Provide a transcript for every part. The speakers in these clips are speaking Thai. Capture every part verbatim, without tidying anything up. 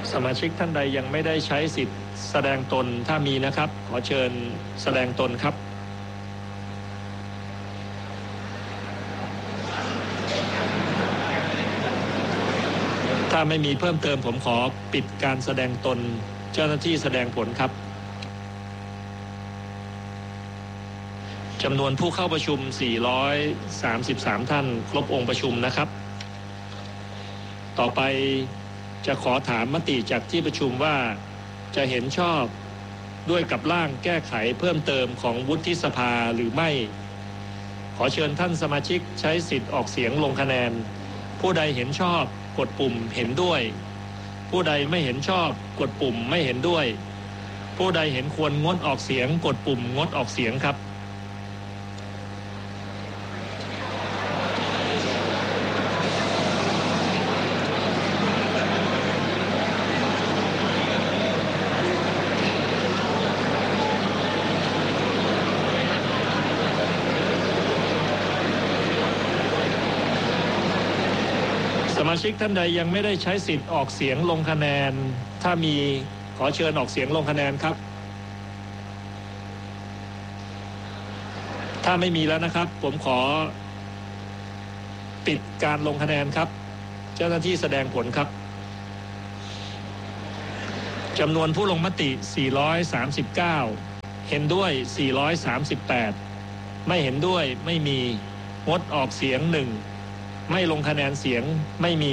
สมาชิกท่านใดยังไม่ได้ใช้สิทธิ์แสดงตนถ้ามีนะครับขอเชิญแสดงตนครับถ้าไม่มีเพิ่มเติมผมขอปิดการแสดงตนเจ้าหน้าที่แสดงผลครับจำนวนผู้เข้าประชุมสี่ร้อยสามสิบสามท่านครบองค์ประชุมนะครับต่อไปจะขอถามมติจากที่ประชุมว่าจะเห็นชอบด้วยกับร่างแก้ไขเพิ่มเติมของวุฒิสภาหรือไม่ขอเชิญท่านสมาชิกใช้สิทธิ์ออกเสียงลงคะแนนผู้ใดเห็นชอบกดปุ่มเห็นด้วยผู้ใดไม่เห็นชอบกดปุ่มไม่เห็นด้วยผู้ใดเห็นควรงดออกเสียงกดปุ่มงดออกเสียงครับสมาชิกท่านใดยังไม่ได้ใช้สิทธิ์ออกเสียงลงคะแนนถ้ามีขอเชิญออกเสียงลงคะแนนครับถ้าไม่มีแล้วนะครับผมขอปิดการลงคะแนนครับเจ้าหน้าที่แสดงผลครับจำนวนผู้ลงมติสี่ร้อยสามสิบเก้าเห็นด้วยสี่ร้อยสามสิบแปดไม่เห็นด้วยไม่มีงดออกเสียงหนึ่งไม่ลงคะแนนเสียงไม่มี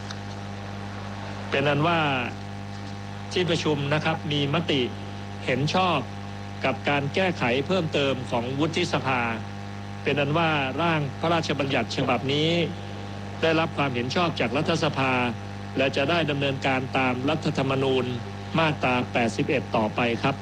เป็นนั้นว่าที่ประชุมนะครับมีมติเห็นชอบกับการแก้ไขเพิ่มเติมของวุฒิสภาเป็นนั้นว่าร่างพระราชบัญญัติฉบับนี้ได้รับความเห็นชอบจากรัฐสภาและจะได้ดำเนินการตามรัฐธรรมนูญมาตราแปดสิบเอ็ดต่อไปครับ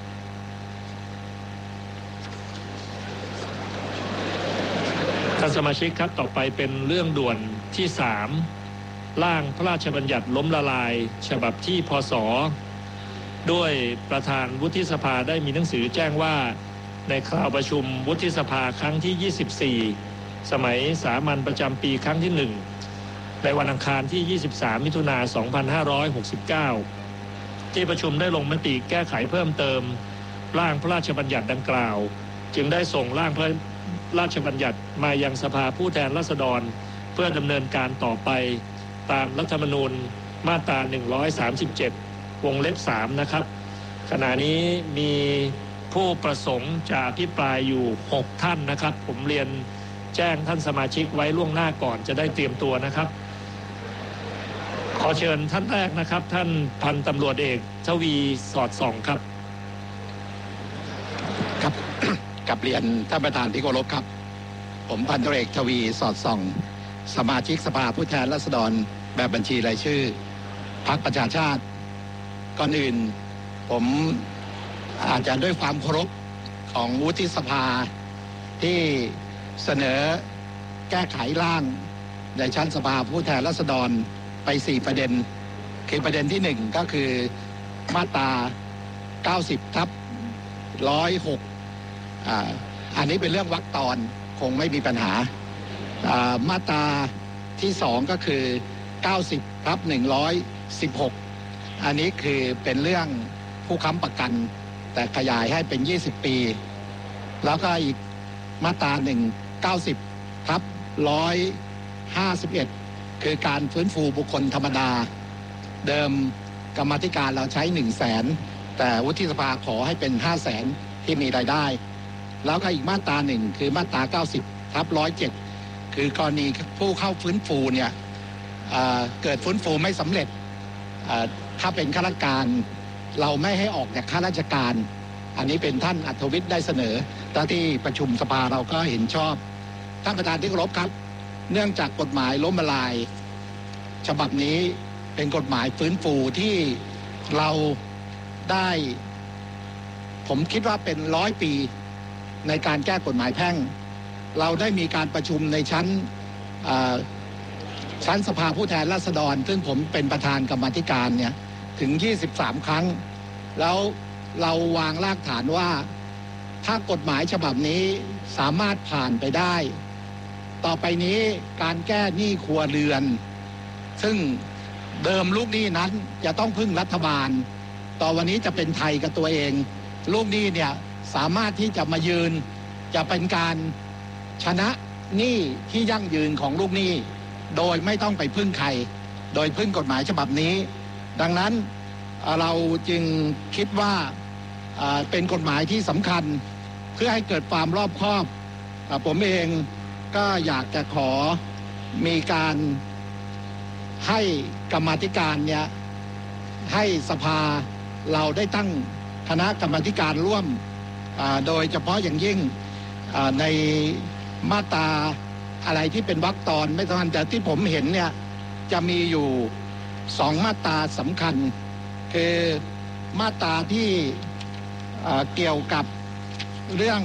ท่านสมาชิกครับต่อไปเป็นเรื่องด่วนที่สามร่างพระราชบัญญัติล้มละลายฉบับที่พ.ศ.ด้วยประธานวุฒิสภาได้มีหนังสือแจ้งว่าในคราวประชุมวุฒิสภาครั้งที่ยี่สิบสี่สมัยสามัญประจำปีครั้งที่หนึ่งในวันอังคารที่ยี่สิบสามมิถุนายนสองพันห้าร้อยหกสิบเก้าที่ประชุมได้ลงมติแก้ไขเพิ่มเติมร่างพระราชบัญญัติดังกล่าวจึงได้ส่งร่างพระราชบัญญัติมายังสภาผู้แทนราษฎรเพื่อดำเนินการต่อไปตามรัฐธรรมนูญมาตราหนึ่งร้อยสามสิบเจ็ดวงเล็บสามนะครับขณะนี้มีผู้ประสงค์จะอภิปรายอยู่หกท่านนะครับผมเรียนแจ้งท่านสมาชิกไว้ล่วงหน้าก่อนจะได้เตรียมตัวนะครับขอเชิญท่านแรกนะครับท่านพันตำรวจเอกทวีสอดส่องครับครับ กับเรียนท่านประธานที่เคารพครับผมพันตำรวจเอกทวีสอดส่องสมาชิกสภาผู้แทนราษฎรแบบบัญชีรายชื่อพรรคประชาชาติก่อนอื่นผมอาจจะด้วยความเคารพของวุฒิสภาที่เสนอแก้ไขร่างในชั้นสภาผู้แทนราษฎรไปสี่ประเด็นคือประเด็นที่หนึ่งก็คือมาตราเก้าสิบทับหนึ่งร้อยหกอ่าอันนี้เป็นเรื่องวรรคตอนคงไม่มีปัญหาอ่ามาตราที่สองก็คือเก้าสิบทับหนึ่งร้อยสิบหกอันนี้คือเป็นเรื่องผู้ค้ำประกันแต่ขยายให้เป็นยี่สิบปีแล้วก็อีกมาตราหนึ่งเก้าสิบทับร้อยห้าสิบเอ็ดคือการฟื้นฟูบุคคลธรรมดาเดิมกรรมาธิการเราใช้หนึ่งแสนแต่วุฒิสภาขอให้เป็นห้าแสนที่มีรายได้แล้วก็อีกมาตราหนึ่งคือมาตราเก้าสิบทับร้อยเจ็ดคือกรณีผู้เข้าฟื้นฟูเนี่ยเอ่อเกิดฟื้นฟูไม่สำเร็จเอ่อถ้าเป็นข้าราชการเราไม่ให้ออกจากข้าราชการอันนี้เป็นท่านอัธวิทย์ได้เสนอตอนที่ประชุมสภาเราก็เห็นชอบท่านประธานที่เคารพครับเนื่องจากกฎหมายล้มละลายฉบับนี้เป็นกฎหมายฟื้นฟูที่เราได้ผมคิดว่าเป็นร้อยปีในการแก้กฎหมายแพ่งเราได้มีการประชุมในชั้นชั้นสภาผู้แทนราษฎรซึ่งผมเป็นประธานกรรมาธิการเนี่ยถึงยี่สิบสามครั้งแล้วเราวางรากฐานว่าถ้ากฎหมายฉบับนี้สามารถผ่านไปได้ต่อไปนี้การแก้หนี้ครัวเรือนซึ่งเดิมลูกหนี้นั้นจะต้องพึ่งรัฐบาลต่อวันนี้จะเป็นไทยกับตัวเองลูกหนี้เนี่ยสามารถที่จะมายืนจะเป็นการชนะหนี้ที่ยั่งยืนของลูกหนี้โดยไม่ต้องไปพึ่งใครโดยพึ่งกฎหมายฉบับนี้ดังนั้นเราจึงคิดว่าเป็นกฎหมายที่สำคัญเพื่อให้เกิดความรอบคอบผมเองก็อยากจะขอมีการให้กรรมาธิการเนี่ยให้สภาเราได้ตั้งคณะกรรมาธิการร่วมโดยเฉพาะอย่างยิ่งในมาตราอะไรที่เป็นวรรคตอนไม่ทันแต่ที่ผมเห็นเนี่ยจะมีอยู่สองมาตราสำคัญคือมาตราที่เกี่ยวกับเรื่อง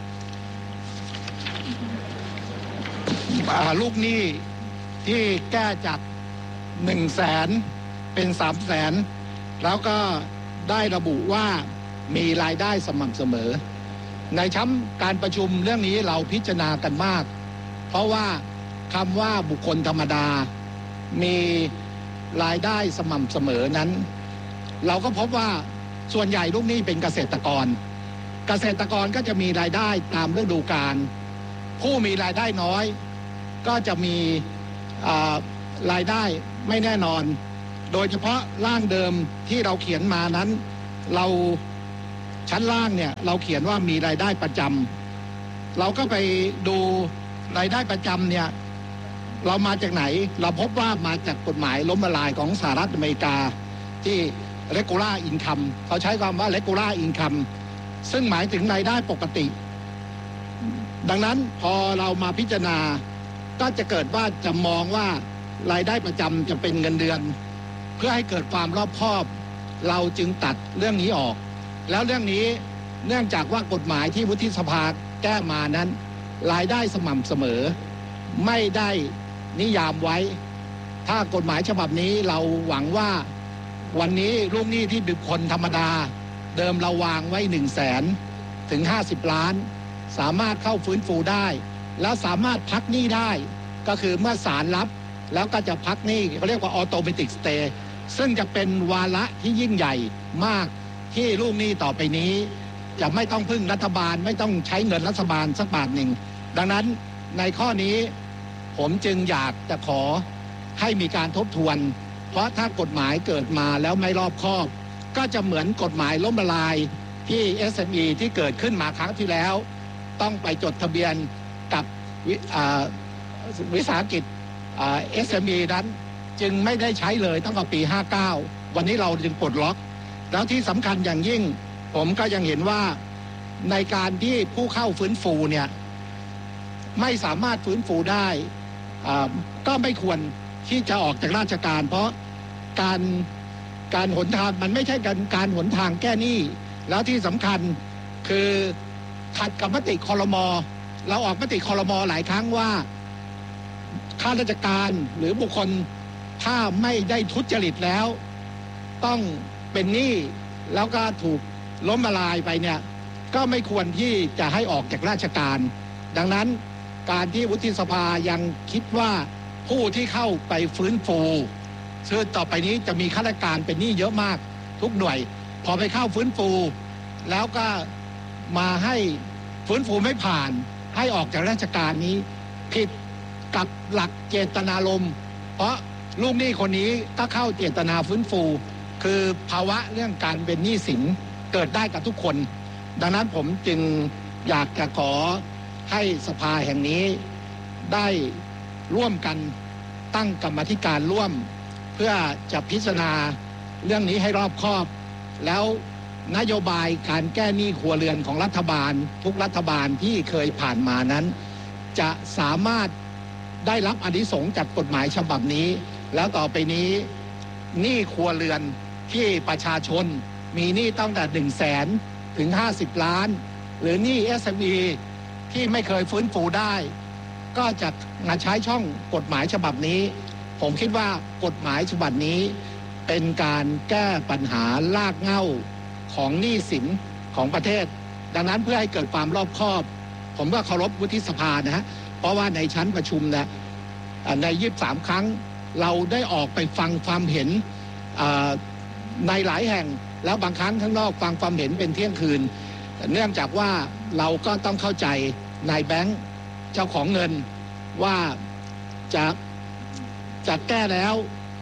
ลูกหนี้ที่แก้จากหนึ่งแสนเป็นสามแสนแล้วก็ได้ระบุว่ามีรายได้สม่ำเสมอในชั้นการประชุมเรื่องนี้เราพิจารณากันมากเพราะว่าคำว่าบุคคลธรรมดามีรายได้สม่ำเสมอนั้นเราก็พบว่าส่วนใหญ่ลูกหนี้เป็นเกษตรกรเกษตรกรก็จะมีรายได้ตามฤดูกาลผู้มีรายได้น้อยก็จะมีรายได้ไม่แน่นอนโดยเฉพาะร่างเดิมที่เราเขียนมานั้นเราชั้นล่างเนี่ยเราเขียนว่ามีรายได้ประจำเราก็ไปดูรายได้ประจำเนี่ยเรามาจากไหนเราพบว่ามาจากกฎหมายล้มละลายของสหรัฐอเมริกาที่ regular income เขาใช้คำว่า regular income ซึ่งหมายถึงรายได้ปกติดังนั้นพอเรามาพิจารณาก็จะเกิดว่าจะมองว่ารายได้ประจำจะเป็นเงินเดือนเพื่อให้เกิดความรอบคอบเราจึงตัดเรื่องนี้ออกแล้วเรื่องนี้เนื่องจากว่ากฎหมายที่วุฒิสภาแก้มานั้นรายได้สม่ำเสมอไม่ได้นิยามไว้ถ้ากฎหมายฉบับนี้เราหวังว่าวันนี้ลูกหนี้ที่บุคคลธรรมดาเดิมเราวางไว้หนึ่งแสนถึงห้าสิบล้านสามารถเข้าฟื้นฟูได้แล้วสามารถพักหนี้ได้ก็คือเมื่อศาลรับแล้วก็จะพักหนี้เขาเรียกว่าออโตเมติกสเตย์ซึ่งจะเป็นวาระที่ยิ่งใหญ่มากที่ลูกหนี้ต่อไปนี้จะไม่ต้องพึ่งรัฐบาลไม่ต้องใช้เงินรัฐบาลสักบาทหนึ่งดังนั้นในข้อนี้ผมจึงอยากจะขอให้มีการทบทวนเพราะถ้ากฎหมายเกิดมาแล้วไม่รอบคอบก็จะเหมือนกฎหมายล้มละลายที่ เอส เอ็ม อี ที่เกิดขึ้นมาครั้งที่แล้วต้องไปจดทะเบียนกับวิสาหกิจ เอส เอ็ม อี นั้นจึงไม่ได้ใช้เลยตั้งแต่ปีห้าเก้าวันนี้เราจึงปลดล็อกแล้วที่สำคัญอย่างยิ่งผมก็ยังเห็นว่าในการที่ผู้เข้าฟื้นฟูเนี่ยไม่สามารถฟื้นฟูได้ก็ไม่ควรที่จะออกจากราชการเพราะการการหนทางมันไม่ใช่การการหนทางแก้หนี้แล้วที่สำคัญคือขัดกับมติครม.เราออกมติครม.หลายครั้งว่าข้าราชการหรือบุคคลถ้าไม่ได้ทุจริตแล้วต้องเป็นหนี้แล้วก็ถูกล้มละลายไปเนี่ยก็ไม่ควรที่จะให้ออกจากราชการดังนั้นการที่วุฒิสภายังคิดว่าผู้ที่เข้าไปฟื้นฟูซึ่งต่อไปนี้จะมีข้าราชการเป็นหนี้เยอะมากทุกหน่วยพอไปเข้าฟื้นฟูแล้วก็มาให้ฟื้นฟูไม่ผ่านให้ออกจากราชการนี้ผิดกับหลักเจตนารมณ์เพราะลูกหนี้คนนี้ก็เข้าเจตนาฟื้นฟูคือภาวะเรื่องการเป็นหนี้สินเกิดได้กับทุกคนดังนั้นผมจึงอยากจะขอให้สภาแห่งนี้ได้ร่วมกันตั้งกรรมาธิการร่วมเพื่อจะพิจารณาเรื่องนี้ให้รอบคอบแล้วนโยบายการแก้หนี้ครัวเรือนของรัฐบาลทุกรัฐบาลที่เคยผ่านมานั้นจะสามารถได้รับอานิสงส์จากกฎหมายฉบับนี้แล้วต่อไปนี้หนี้ครัวเรือนที่ประชาชนมีหนี้ตั้งแต่หนึ่งแสนถึงห้าสิบล้านหรือหนี้ เอส เอ็ม อี ที่ไม่เคยฟื้นฟูได้ก็จะมาใช้ช่องกฎหมายฉบับนี้ผมคิดว่ากฎหมายฉบับนี้เป็นการแก้ปัญหารากเหง้าของหนี้สินของประเทศดังนั้นเพื่อให้เกิดความรอบคอบผมก็เคารพวุฒิสภานะฮะเพราะว่าในชั้นประชุมเนี่ยในยี่สิบสามครั้งเราได้ออกไปฟังความเห็นในหลายแห่งแล้วบางครั้งข้างนอกฟังความเห็นเป็นเที่ยงคืนเนื่องจากว่าเราก็ต้องเข้าใจนายแบงค์เจ้าของเงินว่าจะจะแก้แล้ว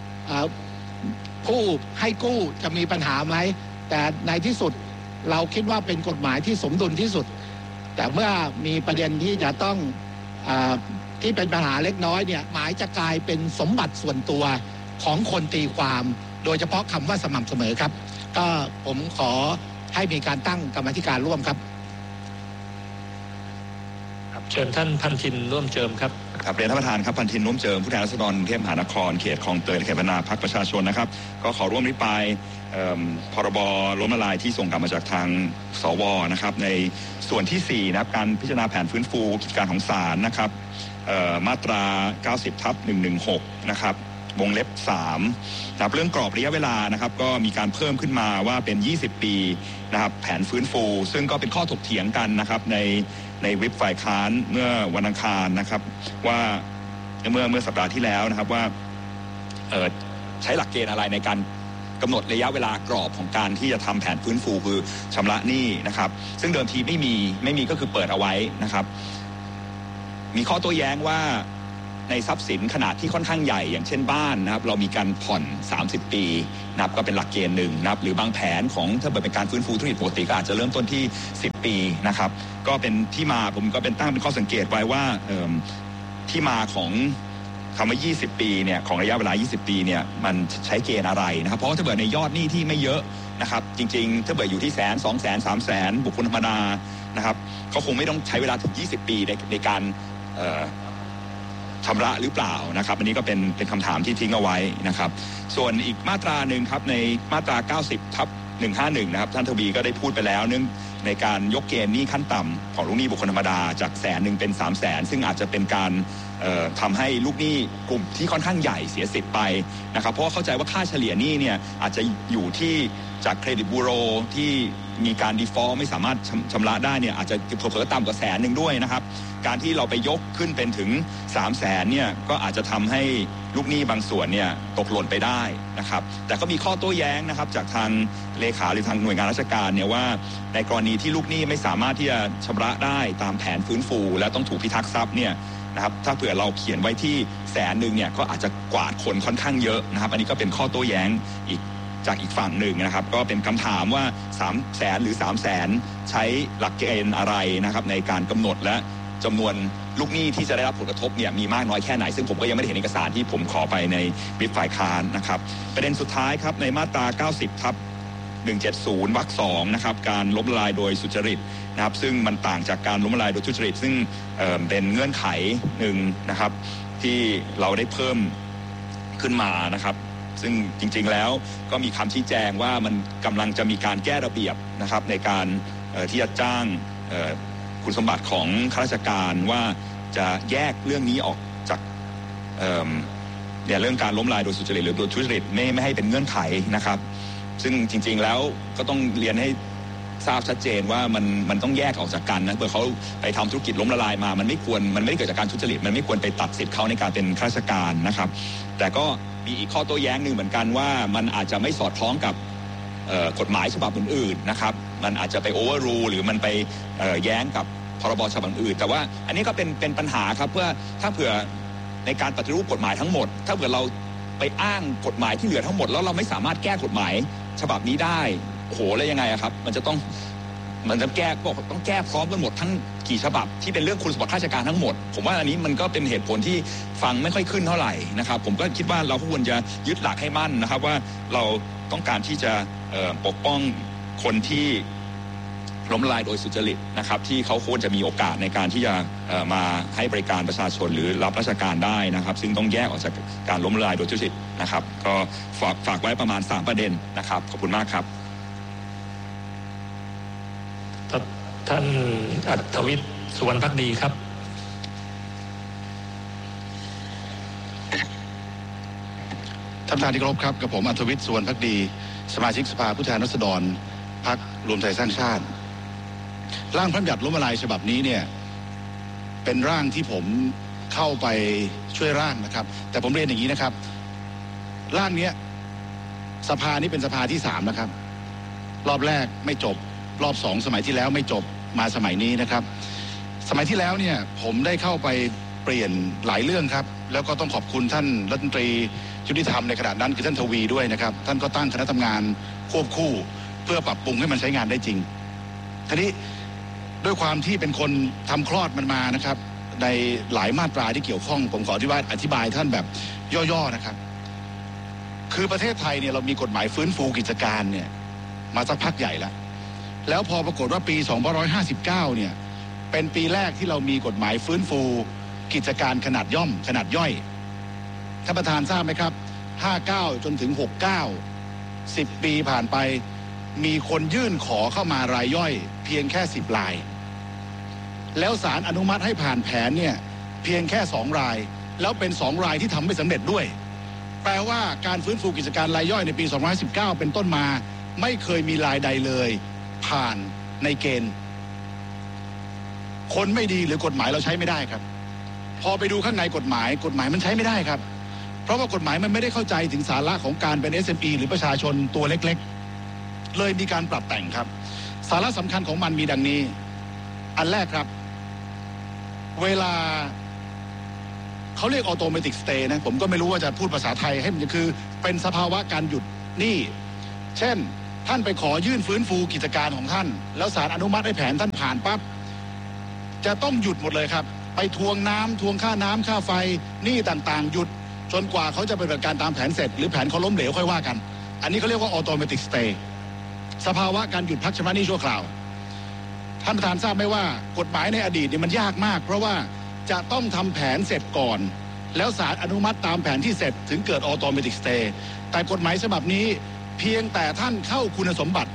ผู้ให้กู้จะมีปัญหาไหมแต่ในที่สุดเราคิดว่าเป็นกฎหมายที่สมดุลที่สุดแต่เมื่อมีประเด็นที่จะต้องอที่เป็นปัญหาเล็กน้อยเนี่ยหมายจะกลายเป็นสมบัติส่วนตัวของคนตีความโดยเฉพาะคำว่าสม่ำเสมอครับก็ผมขอให้มีการตั้งกรรมาธิการร่วมครับเชิญท่านพันธินร่วมเจิมครับครับเรียนท่านประธานครับพันธินร่วมเจิมผู้แทนราษฎรกรุงเทพมหานครเขตคลองเตยเขตบรรณาพรรคประชาชนนะครับก็ขอร่วมริปรายพรบล้มละลายที่ส่งกลับมาจากทางสวนะครับในส่วนที่สี่นะครับการพิจารณาแผนฟื้นฟูกิจการของศาลนะครับมาตราเก้าสิบทับหนึ่งร้อยสิบหกนะครับวงเล็บสามนะครับเรื่องกรอบระยะเวลานะครับก็มีการเพิ่มขึ้นมาว่าเป็นยี่สิบปีนะครับแผนฟื้นฟูซึ่งก็เป็นข้อถกเถียงกันนะครับในในวิปฝ่ายค้านเมื่อวันอังคารนะครับว่าเมื่อเมื่อสัปดาห์ที่แล้วนะครับว่าเอ่อใช้หลักเกณฑ์อะไรในการกำหนดระยะเวลากรอบของการที่จะทำแผนฟื้นฟูคือชำระหนี้นะครับซึ่งเดิมทีไม่มีไม่มีก็คือเปิดเอาไว้นะครับมีข้อโต้แย้งว่าในทรัพย์สินขนาดที่ค่อนข้างใหญ่อย่างเช่นบ้านนะครับเรามีการผ่อนสามสิบปีนะครับก็เป็นหลักเกณฑ์หนึ่งนะครับหรือบางแผนของถ้าเกิดเป็นการฟื้นฟูธุรกิจปกติก็อาจจะเริ่มต้นที่สิบปีนะครับก็เป็นที่มาผมก็เป็นตั้งเป็นข้อสังเกตไว้ว่าที่มาของคำว่ายี่สิบปีเนี่ยของระยะเวลายี่สิบปีเนี่ยมันใช้เกณฑ์อะไรนะครับเพราะถ้าเกิดในยอดหนี้ที่ไม่เยอะนะครับจริงๆถ้าเกิดอยู่ที่แสนสองแสนสามแสนบุคคลธรรมดานะครับเขาคงไม่ต้องใช้เวลาถึงยี่สิบปีในในการชำระหรือเปล่านะครับอันนี้ก็เป็นเป็นคำถามที่ทิ้งเอาไว้นะครับส่วนอีกมาตราหนึ่งครับในมาตราเก้าสิบทับหนึ่งห้าหนึ่งนะครับท่านทวีก็ได้พูดไปแล้วเนื่องในการยกเกณฑ์หนี้ขั้นต่ำของลูกหนี้บุคคลธรรมดาจากแสนหนึ่งเป็นสามแสนซึ่งอาจจะเป็นการทำให้ลูกหนี้กลุ่มที่ค่อนข้างใหญ่เสียสิทธิ์ไปนะครับเพราะว่าเข้าใจว่าค่าเฉลี่ยหนี้เนี่ยอาจจะอยู่ที่จากเครดิตบูโรที่มีการ default ไม่สามารถชำระได้เนี่ยอาจจะเผลอๆต่ำกว่าแสนหนึ่งด้วยนะครับการที่เราไปยกขึ้นเป็นถึงสามแสนเนี่ยก็อาจจะทำให้ลูกหนี้บางส่วนเนี่ยตกหล่นไปได้นะครับแต่ก็มีข้อโต้แย้งนะครับจากทางเลขาหรือทางหน่วยงานราชการเนี่ยว่าในกรณีที่ลูกหนี้ไม่สามารถที่จะชำระได้ตามแผนฟื้นฟูและต้องถูกพิทักษ์ทรัพย์เนี่ยนะครับถ้าเผื่อเราเขียนไว้ที่แสนหนึ่งเนี่ยก็อาจจะกวาดคนค่อนข้างเยอะนะครับอันนี้ก็เป็นข้อโต้แย้งอีกจากอีกฝั่งหนึ่งนะครับก็เป็นคำถามว่าสามแสนหรือสามแสนใช้หลักเกณฑ์อะไรนะครับในการกำหนดและจำนวนลูกหนี้ที่จะได้รับผลกระทบเนี่ยมีมากน้อยแค่ไหนซึ่งผมก็ยังไม่ได้เห็นเอกสารที่ผมขอไปในวิปฝ่ายค้านนะครับประเด็นสุดท้ายครับในมาตราเก้าสิบทับหนึ่งเจ็ดศูนย์วรรคสองนะครับการล้มละลายโดยสุจริตนะครับซึ่งมันต่างจากการล้มละลายโดยทุจริตซึ่ง เอ่อ เป็นเงื่อนไขหนึ่งนะครับที่เราได้เพิ่มขึ้นมานะครับซึ่งจริงๆแล้วก็มีคำชี้แจงว่ามันกำลังจะมีการแก้ระเบียบนะครับในการที่จะจ้างคุณสมบัติของข้าราชการว่าจะแยกเรื่องนี้ออกจากเนี่ยเรื่องการล้มละลายโดยสุจริตหรือโดยทุจริตไม่ไม่ให้เป็นเงื่อนไขนะครับซึ่งจริงๆแล้วก็ต้องเรียนให้ทราบชัดเจนว่ามันมันต้องแยกออกจากกันนะเมื่อเขาไปทำธุรกิจล้มละลายมามันไม่ควรมันไม่ได้เกิดจากการทุจริตมันไม่ควรไปตัดสิทธิ์เขาในการเป็นข้าราชการนะครับแต่ก็มีอีกข้อโต้แย้งหนึ่งเหมือนกันว่ามันอาจจะไม่สอดคล้องกับกฎหมายฉบับอื่นๆนะครับมันอาจจะไปโอเวอร์รูลหรือมันไปแย้งกับพรบฉบับอื่นแต่ว่าอันนี้ก็เป็นเป็นปัญหาครับเพื่อถ้าเผื่อในการปฏิรูปกฎหมายทั้งหมดถ้าเผื่อเราไปอ้างกฎหมายที่เหลือทั้งหมดแล้วเราไม่สามารถแก้กฎหมายฉบับนี้ได้โอ้โหแล้วยังไงครับมันจะต้องมันจะแก้ก็ต้องแก้พร้อมกันหมดทั้งกี่ฉบับที่เป็นเรื่องคุณสมบัติข้าราชการทั้งหมดผมว่าอันนี้มันก็เป็นเหตุผลที่ฟังไม่ค่อยขึ้นเท่าไหร่นะครับผมก็คิดว่าเราควรจะยึดหลักให้มั่นนะครับว่าเราต้องการที่จะปกป้องคนที่ล้มละลายโดยสุจริตนะครับที่เขาควรจะมีโอกาสในการที่จะมาให้บริการประชาชนหรือรับราชการได้นะครับซึ่งต้องแยกออกจากการล้มละลายโดยทุจริตนะครับก็ฝากฝากไว้ประมาณสามประเด็นนะครับขอบคุณมากครับท่านอัธวิทย์สุวรรณภักดีครับท่านประธานที่เคารพครับกับผมอัธวิทย์สุวรรณภักดีสมาชิกสภาผู้แทนราษฎรพรรครวมไทยสร้างชาติร่างพระบัญญัติล้มละลายฉบับนี้เนี่ยเป็นร่างที่ผมเข้าไปช่วยร่างนะครับแต่ผมเรียนอย่างนี้นะครับร่างนี้สภานี้เป็นสภาที่สามนะครับรอบแรกไม่จบรอบสองสมัยที่แล้วไม่จบมาสมัยนี้นะครับสมัยที่แล้วเนี่ยผมได้เข้าไปเปลี่ยนหลายเรื่องครับแล้วก็ต้องขอบคุณท่านรัฐมนตรียุติธรรมในขณะนั้นคือท่านทวีด้วยนะครับท่านก็ตั้งคณะทำงานควบคู่เพื่อปรับปรุงให้มันใช้งานได้จริงทีนี้ด้วยความที่เป็นคนทำคลอดมันมานะครับในหลายมาตราที่เกี่ยวข้องผมขออธิบายอธิบายท่านแบบย่อๆนะครับคือประเทศไทยเนี่ยเรามีกฎหมายฟื้นฟูกิจการเนี่ยมาสักพักใหญ่แล้วแล้วพอปรากฏว่าปีสองพันห้าร้อยห้าสิบเก้าเนี่ยเป็นปีแรกที่เรามีกฎหมายฟื้นฟูกิจการขนาดย่อมขนาดย่อยท่านประธานทราบไหมครับห้าเก้าจนถึงหกเก้า สิบปีผ่านไปมีคนยื่นขอเข้ามารายย่อยเพียงแค่สิบรายแล้วศาลอนุมัติให้ผ่านแผนเนี่ยเพียงแค่สองรายแล้วเป็นสองรายที่ทำไม่สำเร็จด้วยแปลว่าการฟื้นฟูกิจการรายย่อยในปีสองพันห้าร้อยสิบเก้าเป็นต้นมาไม่เคยมีรายใดเลยผ่านในเกณฑ์คนไม่ดีหรือกฎหมายเราใช้ไม่ได้ครับพอไปดูข้างในกฎหมายกฎหมายมันใช้ไม่ได้ครับเพราะว่ากฎหมายมันไม่ได้เข้าใจถึงสาระของการเป็น เอส เอ็ม อี หรือประชาชนตัวเล็กๆเลยมีการปรับแต่งครับสาระสำคัญของมันมีดังนี้อันแรกครับเวลาเขาเรียกออโตเมติกสเตย์นะผมก็ไม่รู้ว่าจะพูดภาษาไทยให้มันคือเป็นสภาวะการหยุดหนี้เช่นท่านไปขอยื่นฟื้นฟูกิจการของท่านแล้วศาลอนุมัติให้แผนท่านผ่านปั๊บจะต้องหยุดหมดเลยครับไปทวงน้ำทวงค่าน้ำค่าไฟหนี้ต่างๆหยุดจนกว่าเขาจะปฏิบัติการตามแผนเสร็จหรือแผนเขาล้มเหลวค่อยว่ากันอันนี้เขาเรียกว่าออโตเมติกสเตย์สภาวะการหยุดพักชำระหนี้ชั่วคราวท่านประธานทราบไหมว่ากฎหมายในอดีตเนี่ยมันยากมากเพราะว่าจะต้องทำแผนเสร็จก่อนแล้วศาลอนุมัติตามแผนที่เสร็จถึงเกิดออโตเมติกสเตย์แต่กฎหมายฉบับนี้เพียงแต่ท่านเข้าคุณสมบัติ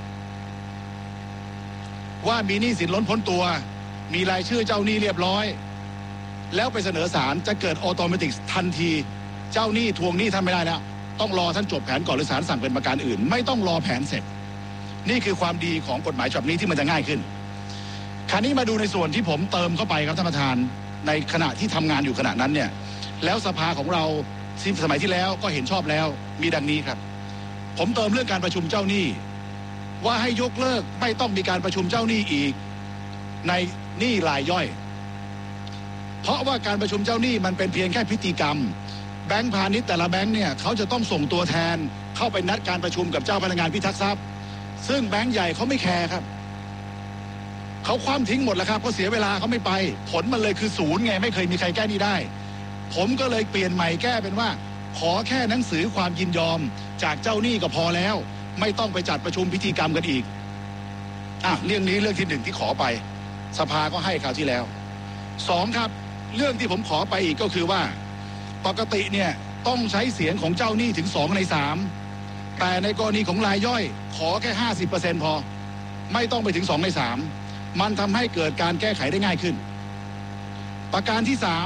ว่ามีหนี้สินล้นพ้นตัวมีรายชื่อเจ้าหนี้เรียบร้อยแล้วไปเสนอศาลจะเกิดออโตเมติกทันทีเจ้าหนี้ทวงหนี้ท่านไม่ได้แล้วต้องรอท่านจบแผนก่อนหรือศาลสั่งเป็นประการอื่นไม่ต้องรอแผนเสร็จนี่คือความดีของกฎหมายฉบับนี้ที่มันจะง่ายขึ้นคราวนี้มาดูในส่วนที่ผมเติมเข้าไปครับท่านประธานในขณะที่ทำงานอยู่ขณะนั้นเนี่ยแล้วสภาของเราสมัยที่แล้วก็เห็นชอบแล้วมีดังนี้ครับผมเติมเรื่องการประชุมเจ้าหนี้ว่าให้ยกเลิกไม่ต้องมีการประชุมเจ้าหนี้อีกในหนี้รายย่อยเพราะว่าการประชุมเจ้าหนี้มันเป็นเพียงแค่พิธีกรรมแบงก์พาณิชย์แต่ละแบงก์เนี่ยเขาจะต้องส่งตัวแทนเข้าไปนัดการประชุมกับเจ้าพนักงานพิทักษ์ทรัพย์ซึ่งแบงก์ใหญ่เขาไม่แคร์ครับเขาคว่ำทิ้งหมดแล้วครับเขาเสียเวลาเขาไม่ไปผลมันเลยคือศูนย์ไงไม่เคยมีใครแก้หนี้ได้ผมก็เลยเปลี่ยนใหม่แก้เป็นว่าขอแค่หนังสือความยินยอมจากเจ้าหนี้ก็พอแล้วไม่ต้องไปจัดประชุมพิธีกรรมกันอีกอ่ะเรื่องนี้เรื่องที่หนึ่งที่ขอไปสภาก็ให้คราวที่แล้วสองครับเรื่องที่ผมขอไปอีกก็คือว่าปกติเนี่ยต้องใช้เสียงของเจ้าหนี้ถึงสองในสามแต่ในกรณีของรายย่อยขอแค่ห้าสิบเปอร์เซ็นต์พอไม่ต้องไปถึงสองในสามมันทำให้เกิดการแก้ไขได้ง่ายขึ้นประการที่สาม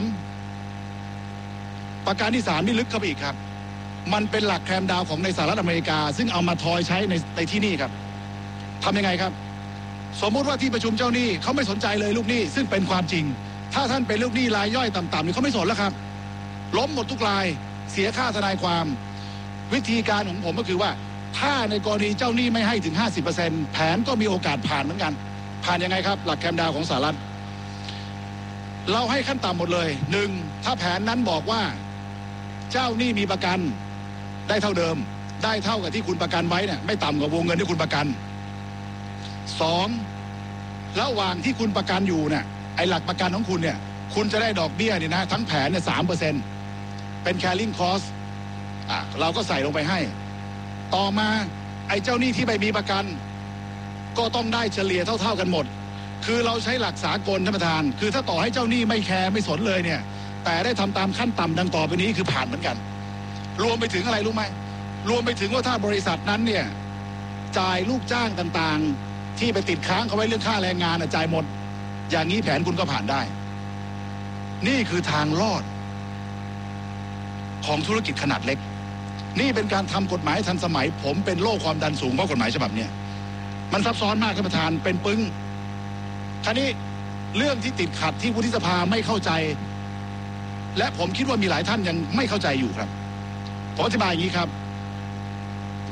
ประการที่สามนี่ลึกเข้าไปอีกครับมันเป็นหลักแคมดาวของในสหรัฐอเมริกาซึ่งเอามาทอยใช้ในในที่นี่ครับทำยังไงครับสมมุติว่าที่ประชุมเจ้าหนี้เขาไม่สนใจเลยลูกหนี้ซึ่งเป็นความจริงถ้าท่านเป็นลูกหนี้รายย่อยต่ำๆนี่เขาไม่สนแล้วครับล้มหมดทุกรายเสียค่าทนายความวิธีการของผมก็คือว่าถ้าในกรณีเจ้าหนี้ไม่ให้ถึง ห้าสิบเปอร์เซ็นต์ แผนก็มีโอกาสผ่านเหมือนกันผ่านยังไงครับหลักแคมดาวของสหรัฐเราให้ขั้นต่ำหมดเลยหนึ่งถ้าแผนนั้นบอกว่าเจ้าหนี้มีประกันได้เท่าเดิมได้เท่ากับที่คุณประกันไว้เนี่ยไม่ต่ำกว่าวงเงินที่คุณประกันสองระหว่างที่คุณประกันอยู่เนี่ยไอ้หลักประกันของคุณเนี่ยคุณจะได้ดอกเบี้ยเนี่ยนะทั้งแผนเนี่ยสามเปอร์เซ็นต์เป็น carrying cost อ่ะเราก็ใส่ลงไปให้ต่อมาไอ้เจ้าหนี้ที่ไม่มีประกันก็ต้องได้เฉลี่ยเท่าๆกันหมดคือเราใช้หลักสากลท่านประธานคือถ้าต่อให้เจ้าหนี้ไม่แคร์ไม่สนเลยเนี่ยแต่ได้ทำตามขั้นต่ำดังต่อไปนี้คือผ่านเหมือนกันรวมไปถึงอะไรรู้ไหมรวมไปถึงว่าถ้าบริษัทนั้นเนี่ยจ่ายลูกจ้างต่างๆที่ไปติดค้างเขาไว้เรื่องค่าแรงงานจ่ายหมดอย่างนี้แผนคุณก็ผ่านได้นี่คือทางรอดของธุรกิจขนาดเล็กนี่เป็นการทำกฎหมายทันสมัยผมเป็นโรคความดันสูงเพราะกฎหมายฉบับเนี้ยมันซับซ้อนมากท่านประธานเป็นปึ้งคราวนี้เรื่องที่ติดขัดที่วุฒิสภาไม่เข้าใจและผมคิดว่ามีหลายท่านยังไม่เข้าใจอยู่ครับผมอธิบายอย่างนี้ครับ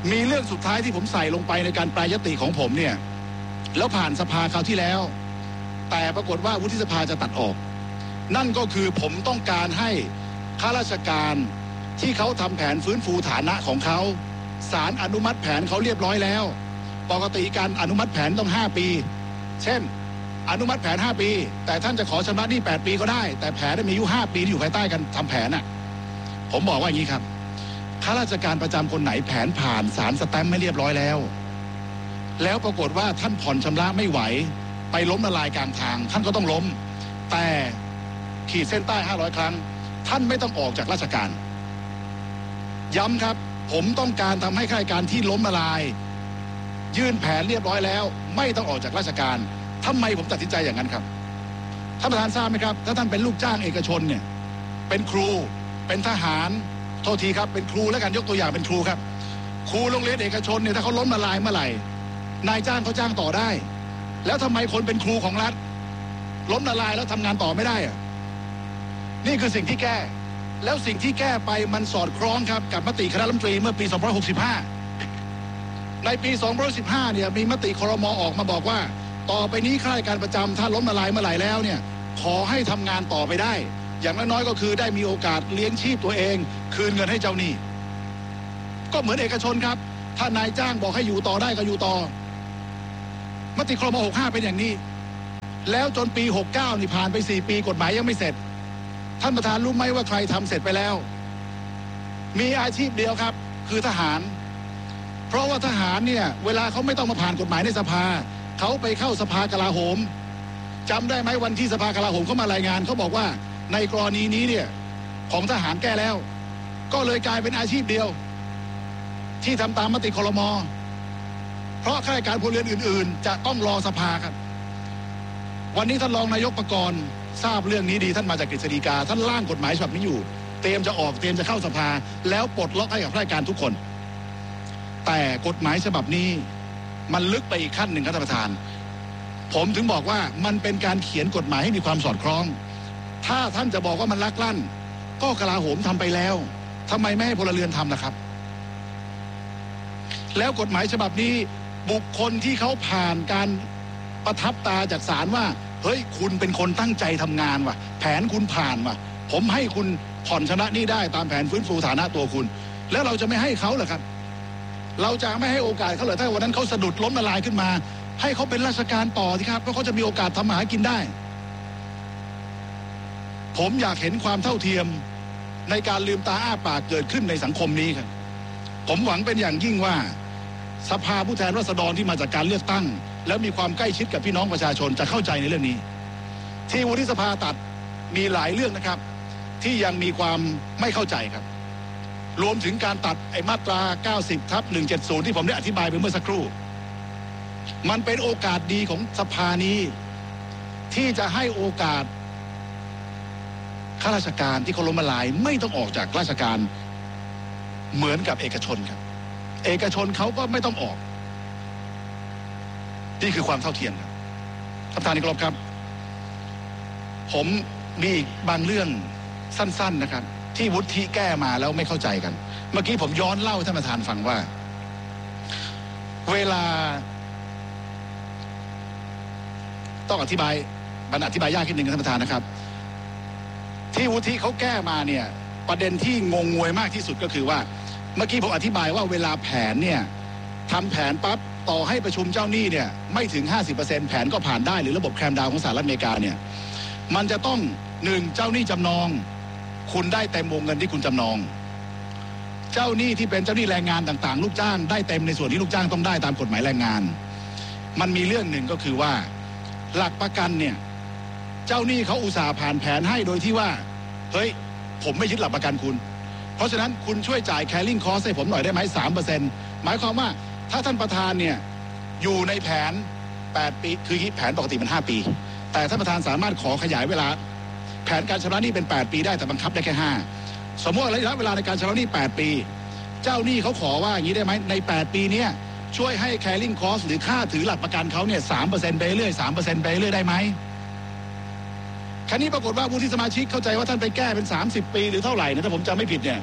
มีเรื่องสุดท้ายที่ผมใส่ลงไปในการแปรยติของผมเนี่ยแล้วผ่านสภาคราวที่แล้วแต่ปรากฏว่าวุฒิสภาจะตัดออกนั่นก็คือผมต้องการให้ข้าราชการที่เขาทำแผนฟื้นฟูฐานะของเขาศาลอนุมัติแผนเขาเรียบร้อยแล้วปกติการอนุมัติแผนต้องห้าปีเช่นอนุมัติแผนห้าปีแต่ท่านจะขอชำระหนี้แปดปีก็ได้แต่แผนมีอายุห้าปีที่อยู่ภายใต้การทำแผนน่ะผมบอกว่าอย่างนี้ครับข้าราชการประจำคนไหนแผนผ่านศาลสแตมป์ไม่เรียบร้อยแล้วแล้วปรากฏว่าท่านผ่อนชำระไม่ไหวไปล้มละลายกลางทางท่านก็ต้องล้มแต่ขีดเส้นใต้ห้าร้อยครั้งท่านไม่ต้องออกจากราชการย้ำครับผมต้องการทำให้ข้าราชการที่ล้มละลายยื่นแผนเรียบร้อยแล้วไม่ต้องออกจากราชการทำไมผมตัดสินใจอย่างนั้นครับท่านประธานทราบไหมครับถ้าท่านเป็นลูกจ้างเอกชนเนี่ยเป็นครูเป็นทหารโทษทีครับเป็นครูแล้วกันยกตัวอย่างเป็นครูครับครูโรงเรียนเอกชนเนี่ยถ้าเขาล้มละลายเมื่อไหร่นายจ้างเขาจ้างต่อได้แล้วทำไมคนเป็นครูของรัฐล้มละลายแล้วทำงานต่อไม่ได้อะนี่คือสิ่งที่แก้แล้วสิ่งที่แก้ไปมันสอดคล้องครับกับมติคณะรัฐมนตรีเมื่อปีสองพันห้าร้อยหกสิบห้าในปีสองพันห้าร้อยสิบห้าเนี่ยมีมติครม.ออกมาบอกว่าต่อไปนี้ข้าราชการประจำถ้าล้มละลายเมื่อไหร่แล้วเนี่ยขอให้ทำงานต่อไปได้อย่างน้อยๆก็คือได้มีโอกาสเลี้ยงชีพตัวเองคืนเงินให้เจ้าหนี้ก็เหมือนเอกชนครับถ้านายจ้างบอกให้อยู่ต่อได้ก็อยู่ต่อมติครม.หกสิบห้าเป็นอย่างนี้แล้วจนปีหกสิบเก้านี่ผ่านไปสี่ปีกฎหมายยังไม่เสร็จท่านประธานรู้ไหมว่าใครทำเสร็จไปแล้วมีอาชีพเดียวครับคือทหารเพราะว่าทหารเนี่ยเวลาเขาไม่ต้องมาผ่านกฎหมายในสภาเขาไปเข้าสภากลาโหมจำได้ไหมวันที่สภากลาโหมเขามารายงานเขาบอกว่าในกรณีนี้เนี่ยของทหารแก้แล้วก็เลยกลายเป็นอาชีพเดียวที่ทำตามมติครม.เพราะข้าราชการพลเรือนอื่นๆจะต้องรอสภาครับวันนี้ท่านรองนายกปกรณ์ทราบเรื่องนี้ดีท่านมาจากกฤษฎีกาท่านร่างกฎหมายฉบับนี้อยู่เตรียมจะออกเตรียมจะเข้าสภาแล้วปลดล็อกให้กับข้าราชการทุกคนแต่กฎหมายฉบับนี้มันลึกไปอีกขั้นหนึ่งครับท่านประธานผมถึงบอกว่ามันเป็นการเขียนกฎหมายให้มีความสอดคล้องถ้าท่านจะบอกว่ามันลักลั่นก็กลาโหมทำไปแล้วทำไมไม่ให้พลเรือนทำล่ะครับแล้วกฎหมายฉบับนี้บุคคลที่เขาผ่านการประทับตาจากศาลว่าเฮ้ยคุณเป็นคนตั้งใจทำงานว่ะแผนคุณผ่านว่ะผมให้คุณผ่อนชำระหนี้ได้ตามแผนฟื้นฟูฐานะตัวคุณแล้วเราจะไม่ให้เขาเหรอครับเราจะไม่ให้โอกาสเขาเหรอถ้าวันนั้นเขาสะดุดล้มละลายขึ้นมาให้เขาเป็นราชการต่อสิครับเพราะเขาจะมีโอกาสทำมาหากินได้ผมอยากเห็นความเท่าเทียมในการลืมตาอ้าปากเกิดขึ้นในสังคมนี้ครับผมหวังเป็นอย่างยิ่งว่าสภาผู้แทนราษฎรที่มาจากการเลือกตั้งแล้วมีความใกล้ชิดกับพี่น้องประชาชนจะเข้าใจในเรื่องนี้ที่วุฒิสภาตัดมีหลายเรื่องนะครับที่ยังมีความไม่เข้าใจครับรวมถึงการตัดไอ้มาตราเก้าสิบทับหนึ่งเจ็ดศูนย์ที่ผมได้อธิบายไปเมื่อสักครู่มันเป็นโอกาสดีของสภานี้ที่จะให้โอกาสข้าราชการที่เขาล้มละลายไม่ต้องออกจากราชการเหมือนกับเอกชนครับเอกชนเขาก็ไม่ต้องออกนี่คือความเท่าเทียมครับท่านประธานที่เคารพครับผมมีบางเรื่องสั้นๆนะครับที่วุฒิแก้มาแล้วไม่เข้าใจกันเมื่อกี้ผมย้อนเล่าให้ท่านประธานฟังว่าเวลาต้องอธิบายมันอธิบายยากนิดนึงท่านประธานนะครับที่วุฒิเขาแก้มาเนี่ยประเด็นที่งงงวยมากที่สุดก็คือว่าเมื่อกี้ผมอธิบายว่าเวลาแผนเนี่ยทำแผนปั๊บต่อให้ประชุมเจ้าหนี้เนี่ยไม่ถึง ห้าสิบเปอร์เซ็นต์ แผนก็ผ่านได้หรือระบบแคมดาวของสหรัฐอเมริกาเนี่ยมันจะต้องหนึ่งเจ้าหนี้จำนองคุณได้เต็มวงเงินที่คุณจำนองเจ้าหนี้ที่เป็นเจ้าหนี้แรงงานต่างๆลูกจ้างได้เต็มในส่วนที่ลูกจ้างต้องได้ตามกฎหมายแรงงานมันมีเรื่องหนึ่งก็คือว่าหลักประกันเนี่ยเจ้าหนี้เขาอุตส่าห์ผ่านแผนให้โดยที่ว่าเฮ้ยผมไม่ยึดหลักประกันคุณเพราะฉะนั้นคุณช่วยจ่าย carrying cost ให้ผมหน่อยได้ไหม สามเปอร์เซ็นต์ หมายความว่าถ้าท่านประธานเนี่ยอยู่ในแผนแปดปีคือแผนปกติมันห้าปีแต่ท่านประธานสามารถขอขยายเวลาแผนการชำระหนี้เป็นแปดปีได้แต่บังคับได้แค่ห้าสมมติระยะเวลาในการชำระหนี้แปดปีเจ้าหนี้เขาขอว่าอย่างนี้ได้ไหมในแปดปีนี้ช่วยให้ carrying cost หรือค่าถือหลักประกันเขาเนี่ย สามเปอร์เซ็นต์ ไปเรื่อย สามเปอร์เซ็นต์ ไปเรื่อยได้ไหมคราวนี้ปรากฏว่าผู้ที่สมาชิกเข้าใจว่าท่านไปแก้เป็นสามสิบปีหรือเท่าไหร่นะถ้าผมจำไม่ผิดเนี่ย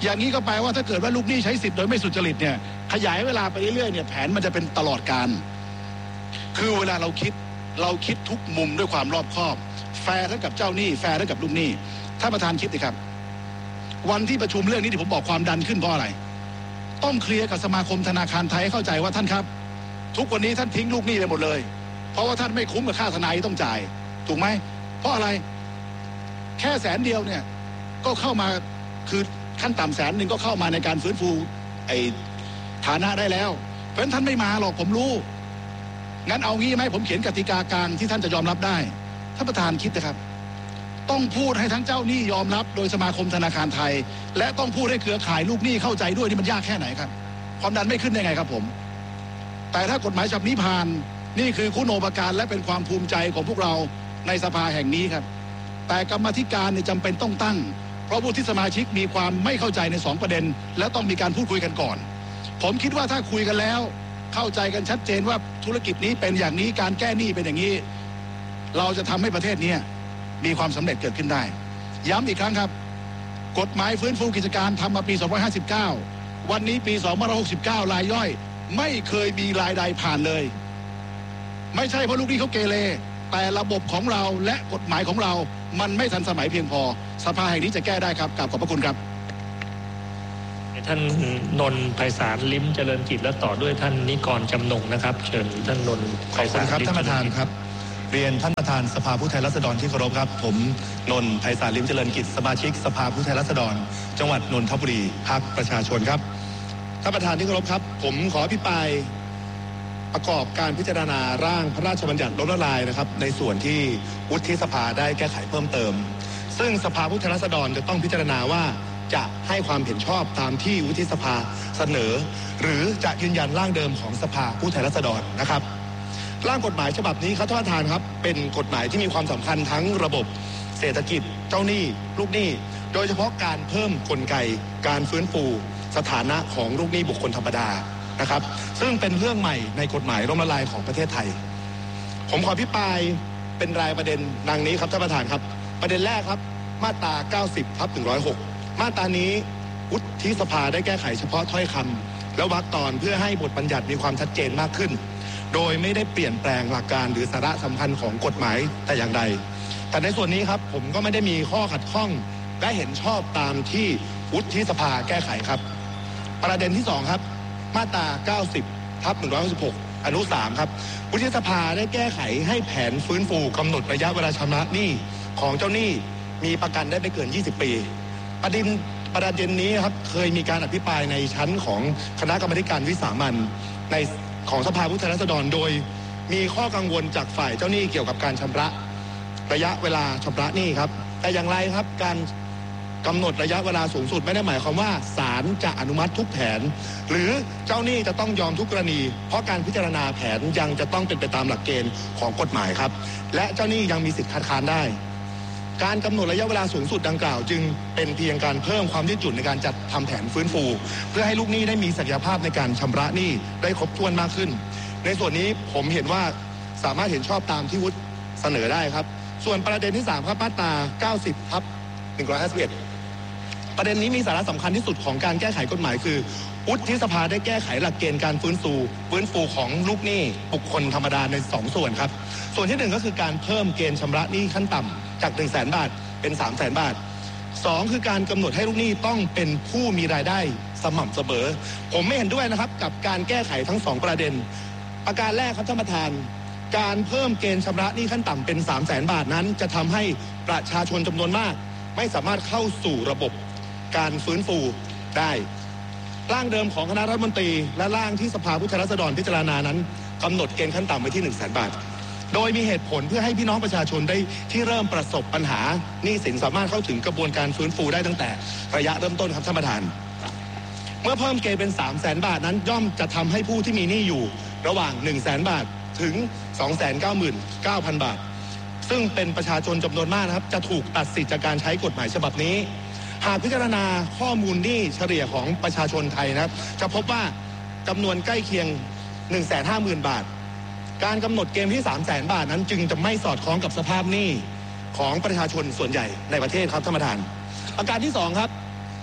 อย่างนี้ก็แปลว่าถ้าเกิดว่าลูกหนี้ใช้สิทธิ์โดยไม่สุจริตเนี่ยขยายเวลาไปเรื่อยๆเนี่ยแผนมันจะเป็นตลอดการคือเวลาเราคิดเราคิดทุกมุมด้วยความรอบคอบแฟร์ทั้งกับเจ้าหนี้แฟร์ทั้งกับลูกหนี้ท่านประธานคิดดิครับวันที่ประชุมเรื่องนี้ที่ผมบอกความดันขึ้นเพราะอะไรต้องเคลียร์กับสมาคมธนาคารไทยให้เข้าใจว่าท่านครับทุกวันนี้ท่านทิ้งลูกหนี้ไปหมดเลยเพราะว่าท่านไม่คุ้มกับค่าทนายที่ต้องจ่ายถูกไหมเพราะอะไรแค่แสนเดียวเนี่ยก็เข้ามาคือขั้นต่ำแสนหนึ่งก็เข้ามาในการฟื้นฟูไอ้ฐานะได้แล้วเพราะฉะนั้นท่านไม่มาหรอกผมรู้งั้นเอางี้ไหมผมเขียนกติกากลางที่ท่านจะยอมรับได้ท่านประธานคิดนะครับต้องพูดให้ทั้งเจ้าหนี้ยอมรับโดยสมาคมธนาคารไทยและต้องพูดให้เครือข่ายลูกหนี้เข้าใจด้วยนี่มันยากแค่ไหนครับความดันไม่ขึ้นได้ไงครับผมแต่ถ้ากฎหมายฉบับนี้ผ่านนี่คือคุณูปการและเป็นความภูมิใจของพวกเราในสภาแห่งนี้ครับแต่กรรมาธิการเนี่ยจำเป็นต้องตั้งเพราะผู้ที่สมาชิกมีความไม่เข้าใจในสองประเด็นและต้องมีการพูดคุยกันก่อนผมคิดว่าถ้าคุยกันแล้วเข้าใจกันชัดเจนว่าธุรกิจนี้เป็นอย่างนี้การแก้หนี้เป็นอย่างนี้เราจะทำให้ประเทศนี้มีความสำเร็จเกิดขึ้นได้ย้ำอีกครั้งครับกฎหมายฟื้นฟูกิจการทำมาปีสองพันห้าร้อยห้าสิบเก้าวันนี้ปีสองพันห้าร้อยหกสิบเก้ารายย่อยไม่เคยมีรายใดผ่านเลยไม่ใช่เพราะลูกหนี้เขาเกเรแต่ระบบของเราและกฎหมายของเรามันไม่ทันสมัยเพียงพอสภาแห่งนี้จะแก้ได้ครับกราบขอบพระคุณครับท่านนนท์ไพศาลลิ้มเจริญกิจและต่อด้วยท่านนิกรจำนงนะครับเชิญท่านนนท์ไพศาลครับท่านประธานครับเรียนท่านประธานสภาผู้แทนราษฎรที่เคารพครับผมนนท์ไพศาลลิ้มเจริญกิจสมาชิกสภาผู้แทนราษฎรจังหวัดนนทบุรีพรรคประชาชนครับท่านประธานที่เคารพครับผมขออภิปรายประกอบการพิจารณาร่างพระราชบัญญัติล้มละลายนะครับในส่วนที่วุฒิสภาได้แก้ไขเพิ่มเติมซึ่งสภาผู้แทนราษฎรจะต้องพิจารณาว่าจะให้ความเห็นชอบตามที่วุฒิสภาเสนอหรือจะยืนยันร่างเดิมของสภาผู้แทนราษฎรนะครับร่างกฎหมายฉบับนี้ครับท่านประธานครับเป็นกฎหมายที่มีความสำคัญทั้งระบบเศรษฐกิจเจ้าหนี้ลูกหนี้โดยเฉพาะการเพิ่มกลไกการฟื้นฟูสถานะของลูกหนี้บุคคลธรรมดานะครับซึ่งเป็นเรื่องใหม่ในกฎหมายล้มละลายของประเทศไทยผมขออภิปรายเป็นรายประเด็นดังนี้ครับท่านประธานครับประเด็นแรกครับมาตราเก้าสิบทับหนึ่งร้อยหกมาตรานี้วุฒิสภาได้แก้ไขเฉพาะถ้อยคำและวรรคตอนเพื่อให้บทบัญญัติมีความชัดเจนมากขึ้นโดยไม่ได้เปลี่ยนแปลงหลักการหรือสาระสำคัญของกฎหมายแต่อย่างใดแต่ในส่วนนี้ครับผมก็ไม่ได้มีข้อขัดข้องและเห็นชอบตามที่วุฒิสภาแก้ไขครับประเด็นที่สองครับมาตราเก้าสิบทับหนึ่งร้อยหกสิบหกอนุสามครับวุฒิสภาได้แก้ไขให้แผนฟื้นฟูกำหนดระยะเวลาชำระหนี้ของเจ้าหนี้มีประกันได้ไม่เกินยี่สิบปีประเด็นประเด็นนี้ครับเคยมีการอภิปรายในชั้นของคณะกรรมการวิสามัญในของสภาผู้แทนราษฎรโดยมีข้อกังวลจากฝ่ายเจ้าหนี้เกี่ยวกับการชำระระยะเวลาชำระหนี้ครับแต่อย่างไรครับการกำหนดระยะเวลาสูงสุดไม่ได้หมายความว่าศาลจะอนุมัติทุกแผนหรือเจ้าหนี้จะต้องยอมทุกกรณีเพราะการพิจารณาแผนยังจะต้องเป็นไปตามหลักเกณฑ์ของกฎหมายครับและเจ้าหนี้ยังมีสิทธิ์คัดค้านได้การกำหนดระยะเวลาสูงสุดดังกล่าวจึงเป็นเพียงการเพิ่มความยืดหยุ่นในการจัดทำแผนฟื้นฟูเพื่อให้ลูกหนี้ได้มีศักยภาพในการชำระหนี้ได้ครบถ้วนมากขึ้นในส่วนนี้ผมเห็นว่าสามารถเห็นชอบตามที่วุฒิเสนอได้ครับส่วนประเด็นที่สามครับมาตราเก้าสิบทับหนึ่งร้อยห้าสิบเอ็ดประเด็นนี้มีสาระสำคัญที่สุดของการแก้ไขกฎหมายคือวุฒิสภาได้แก้ไขหลักเกณฑ์การฟื้นฟูฟื้นฟูของลูกหนี้บุคคลธรรมดาในสองส่วนครับส่วนที่หนึ่งก็คือการเพิ่มเกณฑ์ชำระหนี้ขั้นต่ำจากหนึ่งแสนบาทเป็นสามแสนบาทสองคือการกำหนดให้ลูกหนี้ต้องเป็นผู้มีรายได้สม่ำเสมอผมไม่เห็นด้วยนะครับกับการแก้ไขทั้งสองประเด็นประการแรกครับท่านประธานการเพิ่มเกณฑ์ชำระหนี้ขั้นต่ำเป็นสามแสนบาทนั้นจะทำให้ประชาชนจำนวนมากไม่สามารถเข้าสู่ระบบการฟื้นฟูได้ร่างเดิมของคณะรัฐมนตรีและร่างที่สภาผู้แทนราษฎรพิจารณานั้นกำหนดเกณฑ์ขั้นต่ำไว้ที่หนึ่งแสนบาทโดยมีเหตุผลเพื่อให้พี่น้องประชาชนได้ที่เริ่มประสบปัญหาหนี้สินสามารถเข้าถึงกระบวนการฟื้นฟูได้ตั้งแต่ระยะเริ่มต้นครับท่านประธานเมื่อเพิ่มเกณฑ์เป็นสามแสนบาทนั้นย่อมจะทำให้ผู้ที่มีหนี้อยู่ระหว่างหนึ่งแสนบาทถึงสองแสนเก้าหมื่นเก้าพันบาทซึ่งเป็นประชาชนจำนวนมากนะครับจะถูกตัดสิทธิ์จากการใช้กฎหมายฉบับนี้หากพิจารณาข้อมูลหนี้เฉลี่ยของประชาชนไทยนะครับจะพบว่าจำนวนใกล้เคียง หนึ่งแสนห้าหมื่นบาทการกำหนดเกณฑ์ที่ สามแสนบาทนั้นจึงจะไม่สอดคล้องกับสภาพหนี้ของประชาชนส่วนใหญ่ในประเทศครับท่านประธานประการที่สองครับ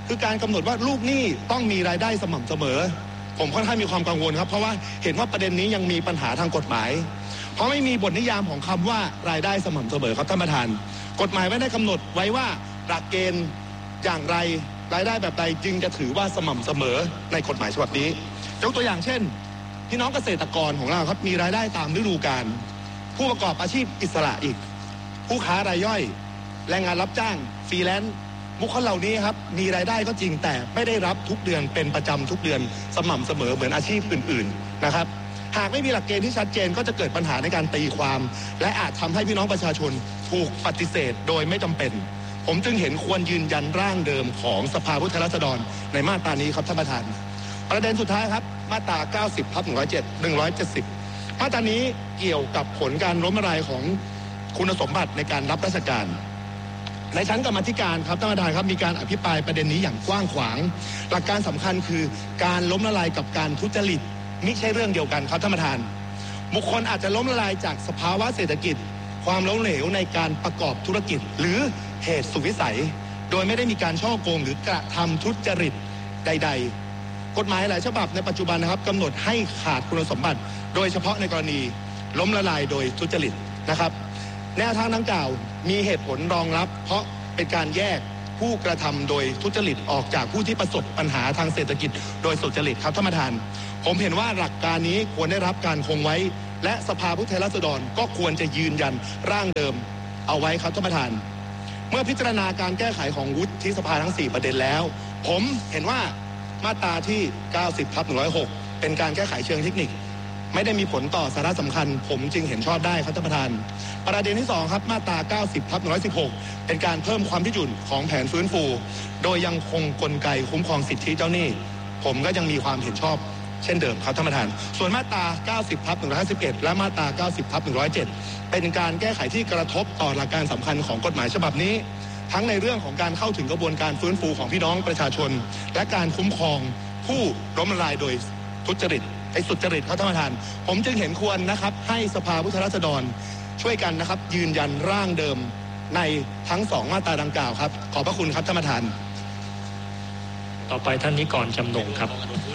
คือการกำหนดว่าลูกหนี้ต้องมีรายได้สม่ำเสมอผมค่อนข้างมีความกังวลครับเพราะว่าเห็นว่าประเด็นนี้ยังมีปัญหาทางกฎหมายเพราะไม่มีบทนิยามของคำว่ารายได้สม่ำเสมอครับท่านประธานกฎหมายไม่ได้กำหนดไว้ว่าหลักเกณฑ์อย่างไรรายได้แบบใดจึงจะถือว่าสม่ำเสมอในกฎหมายฉบับนี้ยกตัวอย่างเช่นพี่น้องเกษตรกรของเราครับมีรายได้ตามฤดูกาลผู้ประกอบอาชีพอิสระอีกผู้ค้ารายย่อยแรงงานรับจ้างฟรีแลนซ์บุคคลเหล่านี้ครับมีรายได้ก็จริงแต่ไม่ได้รับทุกเดือนเป็นประจำทุกเดือนสม่ำเสมอเหมือนอาชีพอื่นๆนะครับหากไม่มีหลักเกณฑ์ที่ชัดเจนก็จะเกิดปัญหาในการตีความและอาจทำให้พี่น้องประชาชนถูกปฏิเสธโดยไม่จำเป็นผมจึงเห็นควรยืนยันร่างเดิมของสภาผู้แทนราษฎรในมาตรานี้ครับท่านประธานประเด็นสุดท้ายครับมาตราเก้าสิบทับหนึ่งร้อยเจ็ด หนึ่งร้อยเจ็ดสิบมาตรานี้เกี่ยวกับผลการล้มละลายของคุณสมบัติในการรับราชการในชั้นกรรมาธิการครับท่านประธานครับมีการอภิปรายประเด็นนี้อย่างกว้างขวางหลักการสำคัญคือการล้มละลายกับการทุจริตมิใช่เรื่องเดียวกันครับท่านประธานบุคคลอาจจะล้มละลายจากสภาวะเศรษฐกิจความล้มเหลวในการประกอบธุรกิจหรือเหตุสุดวิสัยโดยไม่ได้มีการฉ้อโกงหรือกระทำทุจริตใดๆกฎหมายหลายฉบับในปัจจุบันนะครับกำหนดให้ขาดคุณสมบัติโดยเฉพาะในกรณีล้มละลายโดยทุจริตนะครับแนวทางดังกล่าวมีเหตุผลรองรับเพราะเป็นการแยกผู้กระทำโดยทุจริตออกจากผู้ที่ประสบปัญหาทางเศรษฐกิจโดยสุจริตครับท่านประธานผมเห็นว่าหลักการนี้ควรได้รับการคงไว้และสภาผู้แทนราษฎรก็ควรจะยืนยันร่างเดิมเอาไว้ครับท่านประธานเมื่อพิจารณาการแก้ไขของวุฒิสภาทั้งสี่ประเด็นแล้วผมเห็นว่ามาตราที่เก้าสิบทับหนึ่งร้อยหกเป็นการแก้ไขเชิงเทคนิคไม่ได้มีผลต่อสาระสำคัญผมจึงเห็นชอบได้ครับท่านประธานประเด็นที่สองครับมาตราเก้าสิบทับหนึ่งร้อยสิบหกเป็นการเพิ่มความยืดหยุ่นของแผนฟื้นฟูโดยยังคงกลไกคุ้มครองสิทธิเจ้าหนี้ผมก็ยังมีความเห็นชอบเช่นเดิมครับท่านประธานส่วนมาตราเก้าสิบทับหนึ่งร้อยห้าสิบเอ็ดและมาตราเก้าสิบทับหนึ่งร้อยเจ็ดเป็นการแก้ไขที่กระทบต่อหลักการสำคัญของกฎหมายฉบับนี้ทั้งในเรื่องของการเข้าถึงกระบวนการฟื้นฟูของพี่น้องประชาชนและการคุ้มครองผู้ล้มละลายโดยทุจริตไอ้สุจริตครับท่านประธานผมจึงเห็นควรนะครับให้สภาผู้แทนราษฎรช่วยกันนะครับยืนยันร่างเดิมในทั้งสองมาตราดังกล่าวครับขอบพระคุณครับท่านประธานต่อไปท่านนิกรจำนงครับ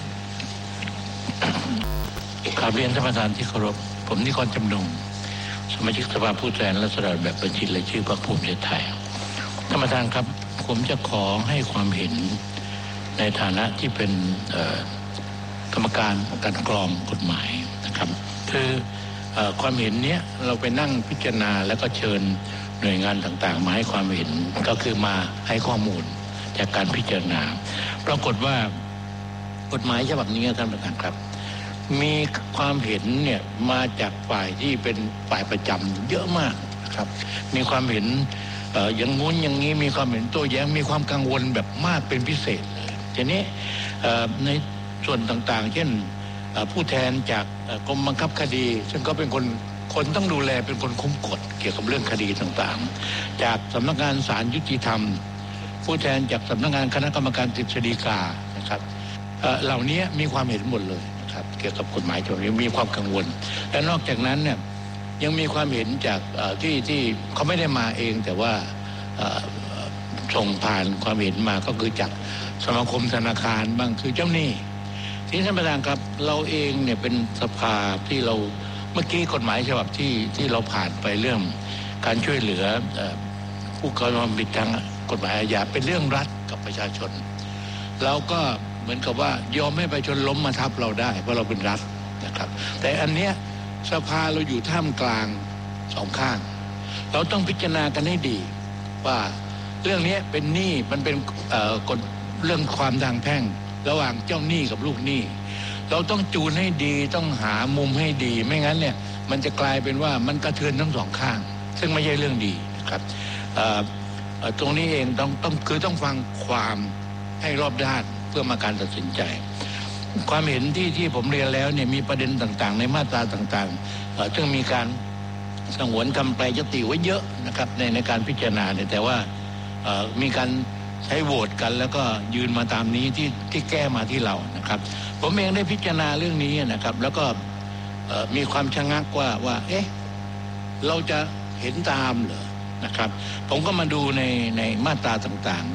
กราบเรียนท่านประธานที่เคารพผมนิกรจำนงสมาชิกสภาผู้แทนราษฎรแบบบัญชีรายชื่อพรรคภูมิใจไทยท่านประธานครับผมจะขอให้ความเห็นในฐานะที่เป็นกรรมการการกรองกฎหมายนะครับคือความเห็นเนี้ยเราไปนั่งพิจารณาแล้วก็เชิญหน่วยงานต่างๆมาให้ความเห็นก็คือมาให้ข้อมูลจากการพิจารณาปรากฏว่ากฎหมายฉบับนี้ท่านประธานครับมีความเห็นเนี่ยมาจากฝ่ายที่เป็นฝ่ายประจำเยอะมากนะครับมีความเห็นเอ่ออย่างงู้นอย่างนี้มีความเห็นโต้แย้งมีความกังวลแบบมากเป็นพิเศษเลยทีนี้เอ่อในส่วนต่างๆเช่นผู้แทนจากกรมบังคับคดีซึ่งก็เป็นคนคนต้องดูแลเป็นคนคุ้มกฎเกี่ยวกับเรื่องคดีต่างๆจากสำนักงานศาลยุติธรรมผู้แทนจากสำนักงานคณะกรรมการกฤษฎีกานะครับเอ่อเหล่านี้มีความเห็นหมดเลยนะครับเกี่ยวกับกฎหมายฉบับนี้มีความกังวลและนอกจากนั้นเนี่ยยังมีความเห็นจากที่ที่เขาไม่ได้มาเองแต่ว่าส่งผ่านความเห็นมาก็คือจากสมาคมธนาคารบ้างคือเจ้าหนี้ที่ท่านประธานครับเราเองเนี่ยเป็นสภาที่เราเมื่อกี้กฎหมายฉบับที่ที่เราผ่านไปเรื่องการช่วยเหลือผู้กระทำผิดทางกฎหมายอาญาเป็นเรื่องรัฐกับประชาชนเราก็เหมือนกับว่ายอมให้ประชาชนล้มมาทับเราได้เพราะเราเป็นรัฐนะครับแต่อันเนี้ยสภาเราอยู่ท่ามกลางสองข้างเราต้องพิจารณากันให้ดีว่าเรื่องนี้เป็นหนี้มันเป็นกฎเรื่องความทางแพ่งระหว่างเจ้าหนี้กับลูกหนี้เราต้องจูนให้ดีต้องหามุมให้ดีไม่งั้นเนี่ยมันจะกลายเป็นว่ามันกระเทือนทั้งสองข้างซึ่งไม่ใช่เรื่องดีนะครับตรงนี้เองต้องต้องคือต้องฟังความให้รอบด้านเพื่อมาการตัดสินใจความเห็นที่ที่ผมเรียนแล้วเนี่ยมีประเด็นต่างๆในมาตราต่างๆซึ่งมีการสงวนคำแปลยติไว้เยอะนะครับในในการพิจารณาเนี่ยแต่ว่ามีการใช้โหวตกันแล้วก็ยืนมาตามนี้ที่ที่แก้มาที่เรานะครับผมเองได้พิจารณาเรื่องนี้นะครับแล้วก็มีความชะงักว่าว่าเอ๊ะเราจะเห็นตามเหรอนะครับผมก็มาดูในในมาตราต่างๆ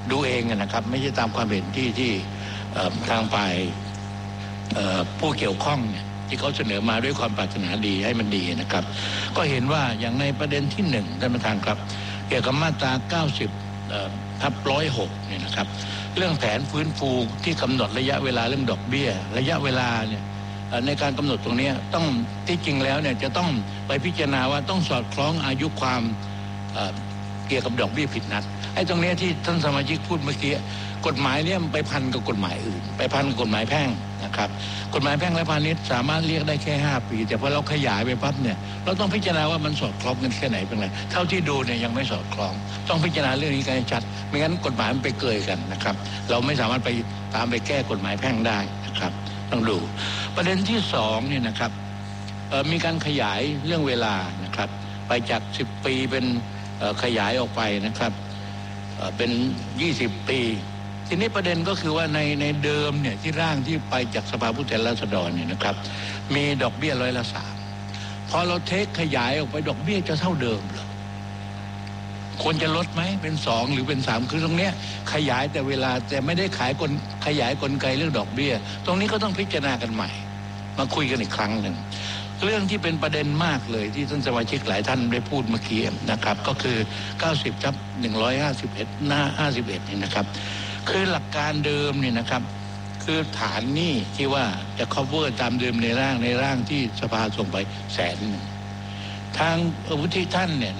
ดูเองนะครับไม่ใช่ตามความเห็นที่ที่ทางฝ่ายผู้เกี่ยวข้องเนี่ยที่เขาเสนอมาด้วยความปรารถนาดีให้มันดีนะครับก็เห็นว่าอย่างในประเด็นที่หนึ่งท่านประธานครับเกี่ยวกับมาตราเก้าสิบทับร้อยหกเนี่ยนะครับเรื่องแผนฟื้นฟูที่กำหนดระยะเวลาเรื่องดอกเบี้ยระยะเวลาเนี่ยในการกำหนดตรงนี้ต้องที่จริงแล้วเนี่ยจะต้องไปพิจารณาว่าต้องสอดคล้องอายุความเกี่ยวกับดอกเบี้ยผิดนัดไอ้ตรงนี้ที่ท่านสมาชิกพูดเมื่อกี้กฎหมายเนี่ยไปพันกับกฎหมายอื่นไปพันกับกฎหมายแพ่งนะครับกฎหมายแพ่งและพาณิชย์สามารถเรียกได้แค่ห้าปีแต่พอเราขยายไปปั๊บเนี่ยเราต้องพิจารณาว่ามันสอดคล้องกันแค่ไหนเป็นไรเท่าที่ดูเนี่ยยังไม่สอดคล้องต้องพิจารณาเรื่องนี้กันให้ชัดไม่งั้นกฎหมายมันไปเกยกันนะครับเราไม่สามารถไปตามไปแก้กฎหมายแพ่งได้นะครับต้องดูประเด็นที่สองเนี่ยนะครับมีการขยายเรื่องเวลานะครับไปจากสิบปีเป็นขยายออกไปนะครับเป็นยี่สิบปีทีนี้ประเด็นก็คือว่าในในเดิมเนี่ยที่ร่างที่ไปจากสภาผู้แทนราษฎรเนี่ยนะครับมีดอกเบี้ยร้อยละสามพอเราเทคขยายออกไปดอกเบี้ยจะเท่าเดิมเหรอควรจะลดไหมเป็นสองหรือเป็นสามคือตรงเนี้ยขยายแต่เวลาแต่ไม่ได้ขายกลขยายกลไกเรื่องดอกเบี้ยตรงนี้ก็ต้องพิจารณากันใหม่มาคุยกันอีกครั้งหนึ่งเรื่องที่เป็นประเด็นมากเลยที่ท่านสมาชิกหลายท่านได้พูดเมื่อกี้นะครับก็คือเก้าสิบทับหนึ่งร้อยห้าสิบเอ็ดหน้าห้าสิบเอ็ดนี่นะครับคือหลักการเดิมเนี่ยนะครับคือฐานหนี้ที่ว่าจะ cover ตามเดิมในร่างในร่างที่สภาส่งไปแสนหนึ่งทางวุฒิท่านเนี่ย